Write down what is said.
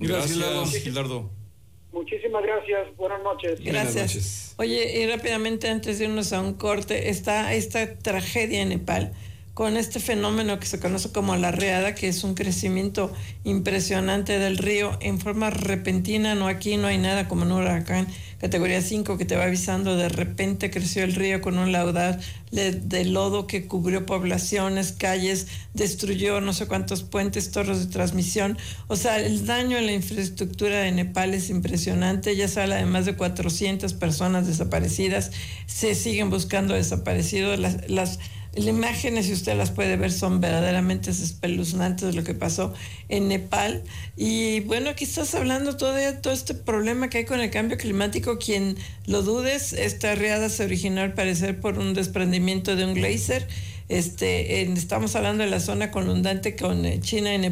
Gracias, Gildardo. Muchísimas gracias. Buenas noches. Gracias. Buenas noches. Oye, y rápidamente antes de irnos a un corte, está esta tragedia en Nepal con este fenómeno que se conoce como la riada, que es un crecimiento impresionante del río en forma repentina. No, aquí no hay nada como un huracán categoría 5 que te va avisando. De repente creció el río con un laudal de lodo que cubrió poblaciones, calles, destruyó no sé cuántos puentes, torres de transmisión. O sea, el daño en la infraestructura de Nepal es impresionante. Ya se habla de más de 400 personas desaparecidas. Se siguen buscando desaparecidos. Las imágenes, si usted las puede ver, son verdaderamente espeluznantes de lo que pasó en Nepal. Y bueno, aquí estás hablando todo este problema que hay con el cambio climático. Quien lo dudes, esta riada se originó al parecer por un desprendimiento de un geyser. Estamos hablando de la zona colindante con China y Nepal.